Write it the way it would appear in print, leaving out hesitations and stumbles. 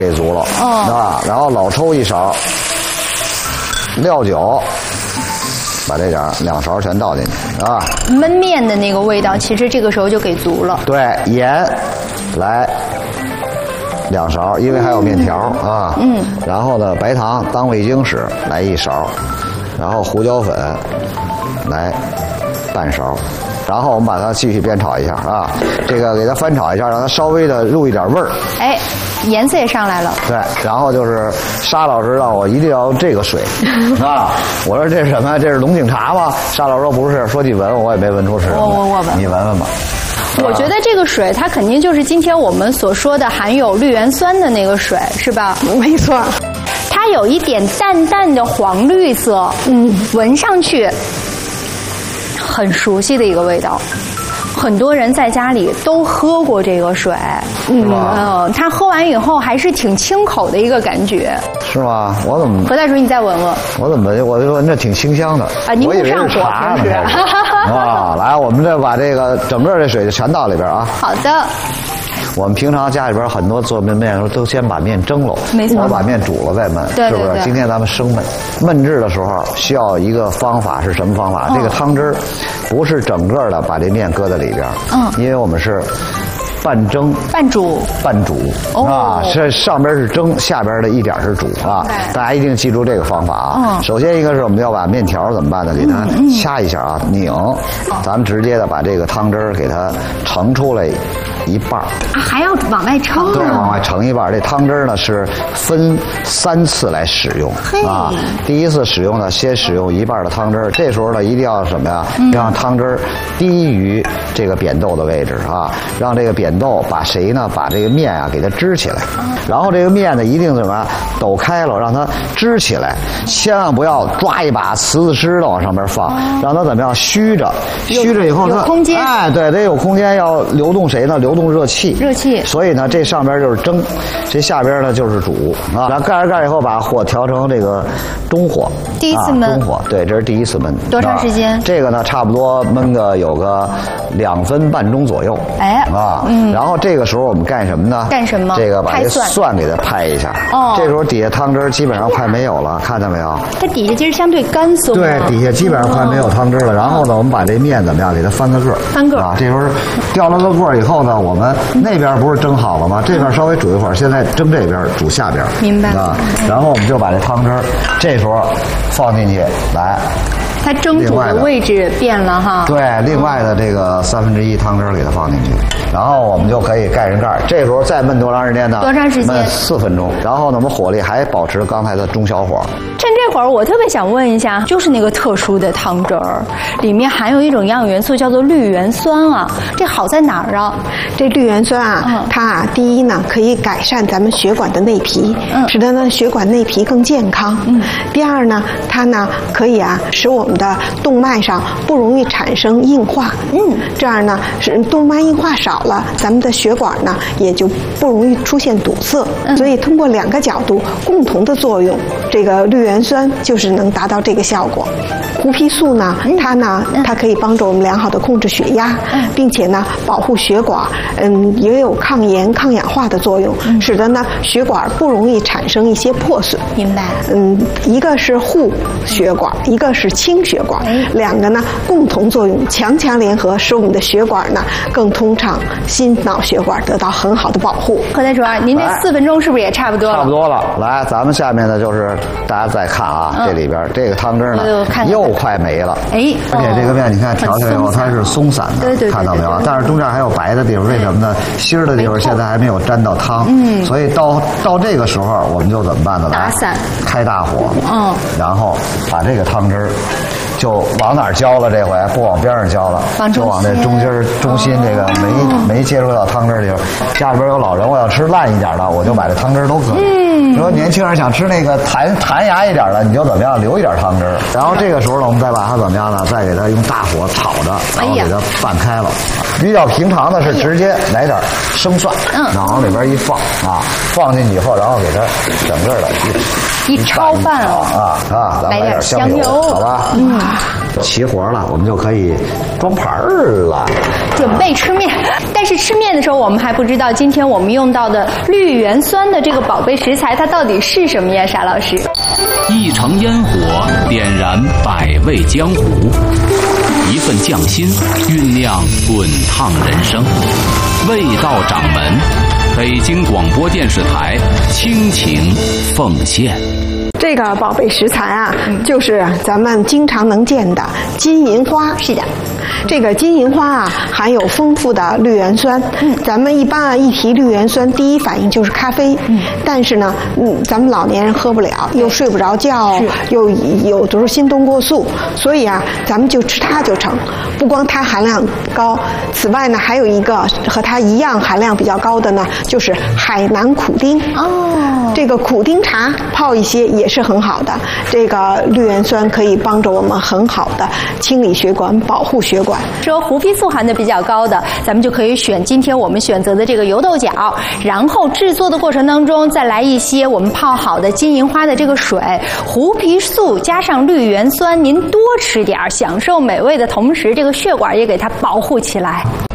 给足了啊，然后老抽1勺，料酒。把这点2勺全倒进去啊！ 焖面的那个味道，其实这个时候就给足了。 对，盐来2勺，因为还有面条啊。然后呢，白糖当味精使来1勺，然后胡椒粉来半勺。然后我们把它继续煸炒一下啊，这个给它翻炒一下，让它稍微的入一点味儿。 哎，颜色也上来了。 对，然后就是沙老师让我一定要用这个水啊，我说这是什么？这是龙井茶吗？沙老师说不是，说你闻闻，我也没闻出是什么。 我闻， 你闻闻吧。 我觉得这个水它肯定就是今天我们所说的含有绿原酸的那个水，是吧？ 没错。 它有一点淡淡的黄绿色，闻上去很熟悉的一个味道。很多人在家里都喝过这个水，它喝完以后还是挺清口的一个感觉。 是吗？我怎么？ 何大厨，你再闻闻。 我怎么？我就闻着挺清香的啊！您不上火平时啊？来，我们这把这个整个这水就全倒里边啊。 好的。 我们平常家里边很多做面的时候都先把面蒸了， 没错， 我把面煮了再焖，是不是？今天咱们生焖，焖制的时候需要一个方法，是什么方法？这个汤汁不是整个的把这面搁在里边，因为我们是半蒸半煮啊，这上边是蒸，下边的一点是煮啊，大家一定记住这个方法啊。首先一个是我们要把面条怎么办呢？给它掐一下啊，拧，咱们直接的把这个汤汁给它盛出来1半还要往外盛？ 对，往外盛1半。这汤汁呢是分3次来使用啊。第一次使用呢，先使用1半的汤汁，这时候呢一定要什么呀？让汤汁低于这个扁豆的位置啊，让这个扁豆把谁呢？把这个面啊给它支起来，然后这个面呢一定怎么抖开了，让它支起来，千万不要抓一把瓷子湿的往上面放，让它怎么样虚着以后它有空间， 哎，对，得有空间，要流动谁呢？流动热气。所以呢，这上边就是蒸，这下边呢就是煮啊。然后盖上盖以后，把火调成这个中火。 第一次焖。 中火，对，这是第一次焖。 多长时间？ 这个呢，差不多焖个有个2分半钟左右。 哎， 然后这个时候我们干什么呢？ 干什么？ 这个把这蒜给它拍一下。这时候底下汤汁基本上快没有了，看到没有？ 它底下其实相对干松。 对，底下基本上快没有汤汁了。然后呢，我们把这面怎么样？给它翻个个。啊，这时候掉了个个以后呢，我们那边不是蒸好了吗？这边稍微煮一会儿，现在蒸这边，煮下边。 明白啊。然后我们就把这汤汁这时候放进去，来。 它蒸煮的位置变了哈。 对，另外的这个1/3汤汁给它放进去，然后我们就可以盖上盖儿。这时候再焖多长时间呢？ 多长时间？ 焖4分钟。然后呢，我们火力还保持刚才的中小火。 趁这会儿，我特别想问一下，就是那个特殊的汤汁儿，里面含有一种营养元素叫做绿原酸啊，这好在哪儿啊？ 这绿原酸啊，它第一呢可以改善咱们血管的内皮，使得呢血管内皮更健康。第二呢，它呢可以使我们的动脉上不容易产生硬化。这样呢是动脉硬化少了，咱们的血管呢也就不容易出现堵塞。所以通过2个角度共同的作用，这个绿原酸就是能达到这个效果。胡皮素呢，它可以帮助我们良好的控制血压，并且呢保护血管，也有抗炎抗氧化的作用，使得呢血管不容易产生一些破损。 明白。 一个是护血管，一个是清血管，2个呢共同作用，强联合，使我们的血管呢更通畅，心脑血管得到很好的保护。 何大厨啊，您这4分钟是不是也差不多了？ 差不多了。来，咱们下面呢就是大家再看啊，这里边这个汤汁呢又快没了。 哎， 而且这个面你看调起来以后它是松散的， 对， 看到没有？但是中间还有白的地方，为什么呢？芯儿的地方现在还没有沾到汤，所以到这个时候我们就怎么办呢？ 打散， 开大火，然后把这个汤汁就往哪儿浇了？这回不往边上浇了，就往这中心这个没接触到汤汁的地方。家里边有老人，我要吃烂一点的，我就把这汤汁都搁。 你说年轻人想吃那个弹牙一点的，你就怎么样留一点汤汁儿。然后这个时候呢，我们再把它怎么样呢？再给它用大火炒着，然后给它拌开了。比较平常的是直接来点生蒜，往里边一放啊，放进去以后，然后给它整个的一焯饭咱们来点香油，好吧？齐活了，我们就可以装盘了， 准备吃面。但是吃面的时候，我们还不知道今天我们用到的绿原酸的这个宝贝食材，它到底是什么呀？沙老师， 一城烟火点燃百味江湖，一份匠心酝酿滚烫人生。味道掌门，北京广播电视台倾情奉献。 这个宝贝食材啊，就是咱们经常能见的金银花。 是的， 这个金银花啊，含有丰富的绿原酸。咱们一般啊一提绿原酸，第一反应就是咖啡。但是呢，咱们老年人喝不了，又睡不着觉，又有的时候心动过速，所以啊，咱们就吃它就成。不光它含量高，此外呢，还有一个和它一样含量比较高的呢，就是海南苦丁。这个苦丁茶泡一些也是很好的。这个绿原酸可以帮助我们很好的清理血管、保护血管。 说胡皮素含的比较高的，咱们就可以选今天我们选择的这个油豆角，然后制作的过程当中再来一些我们泡好的金银花的这个水，胡皮素加上绿原酸，您多吃点，享受美味的同时，这个血管也给它保护起来。